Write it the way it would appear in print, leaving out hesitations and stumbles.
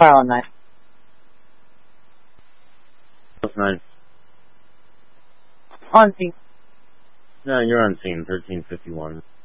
fire on 9. What's 9? On scene. No, you're on scene, 1351.